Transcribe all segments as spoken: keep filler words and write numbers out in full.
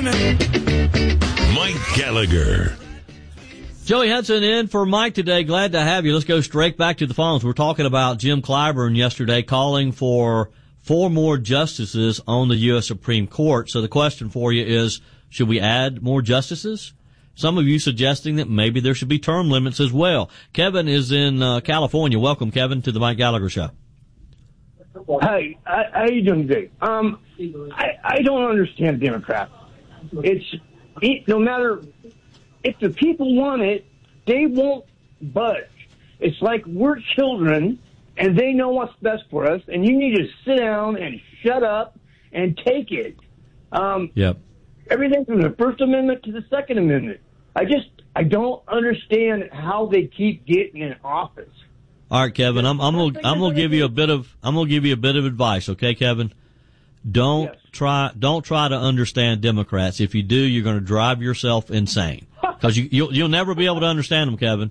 Mike Gallagher. Joey Hudson in for Mike today. Glad to have you. Let's go straight back to the phones. We're talking about Jim Clyburn yesterday calling for four more justices on the U S Supreme Court. So the question for you is, should we add more justices? Some of you suggesting that maybe there should be term limits as well. Kevin is in uh, California. Welcome, Kevin, to the Mike Gallagher Show. Hey, how you doing today? Um, I, I don't understand Democrats. It's it, no matter if the people want it, they won't budge. It's like we're children, and they know what's best for us, and you need to sit down and shut up and take it. Um, yep. Everything from the First Amendment to the Second Amendment. I just I don't understand how they keep getting in office. All right, Kevin, I'm, I'm gonna, I'm gonna give you a bit of, I'm gonna give you a bit of advice, okay, Kevin? Don't yes. try, don't try to understand Democrats. If you do, you're gonna drive yourself insane. Cause you, you'll, you'll never be able to understand them, Kevin.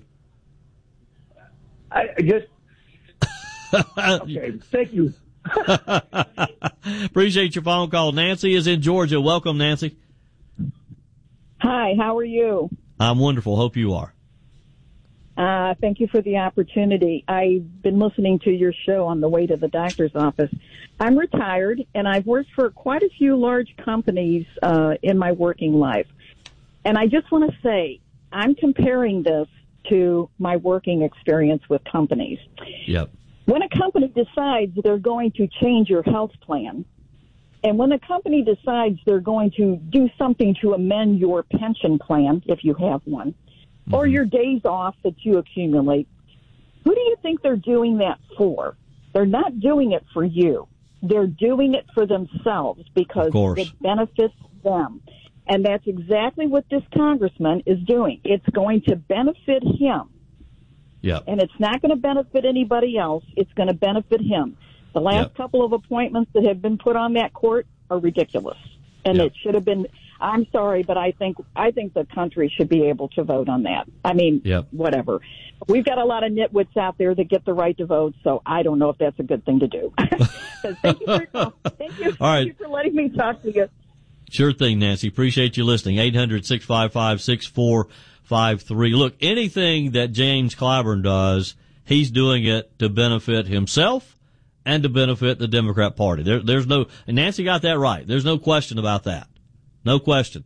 I just, okay, thank you. Appreciate your phone call. Nancy is in Georgia. Welcome, Nancy. Hi, how are you? I'm wonderful. Hope you are. Uh, thank you for the opportunity. I've been listening to your show on the way to the doctor's office. I'm retired, and I've worked for quite a few large companies uh, in my working life. And I just want to say, I'm comparing this to my working experience with companies. Yep. When a company decides they're going to change your health plan, and when a company decides they're going to do something to amend your pension plan, if you have one, mm-hmm. or your days off that you accumulate, who do you think they're doing that for? They're not doing it for you. They're doing it for themselves because it benefits them. And that's exactly what this congressman is doing. It's going to benefit him. Yep. And it's not going to benefit anybody else. It's going to benefit him. The last yep. couple of appointments that have been put on that court are ridiculous. And yep. it should have been, I'm sorry, but I think I think the country should be able to vote on that. I mean, yep. whatever. We've got a lot of nitwits out there that get the right to vote, so I don't know if that's a good thing to do. Thank you for, thank you, All right. thank you for letting me talk to you. Sure thing, Nancy. Appreciate you listening. eight hundred, six five five, six four five three. Look, anything that James Clyburn does, he's doing it to benefit himself and to benefit the Democrat Party. There, there's no, and Nancy got that right. There's no question about that. No question.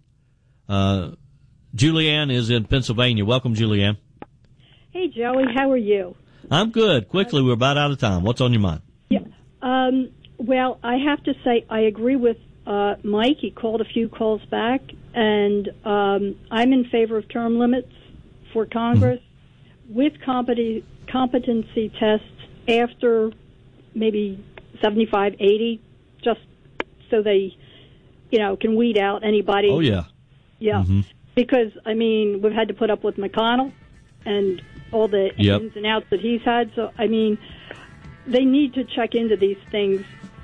Uh, Julianne is in Pennsylvania. Welcome, Julianne. Hey, Joey. How are you? I'm good. Quickly, we're about out of time. What's on your mind? Yeah. Um, well, I have to say I agree with uh, Mike. He called a few calls back, and um, I'm in favor of term limits for Congress mm-hmm. with competi- competency tests after maybe seventy-five, eighty, just so they, you know, can weed out anybody. Oh, yeah. Yeah. Mm-hmm. Because, I mean, we've had to put up with McConnell and all the yep. ins and outs that he's had. So, I mean, they need to check into these things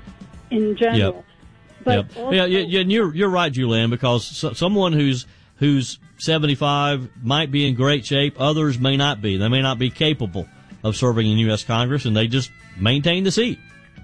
in general. Yep. But yep. also, yeah, yeah, and you're you're right, Julianne, because so, someone who's who's seventy-five might be in great shape. Others may not be. They may not be capable of serving in U S Congress, and they just maintain the seat.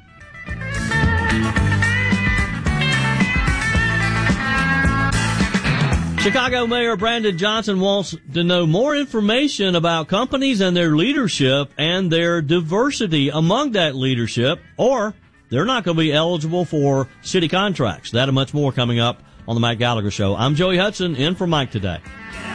Chicago Mayor Brandon Johnson wants to know more information about companies and their leadership and their diversity among that leadership, or they're not going to be eligible for city contracts. That and much more coming up on the Mike Gallagher Show. I'm Joey Hudson, in for Mike today.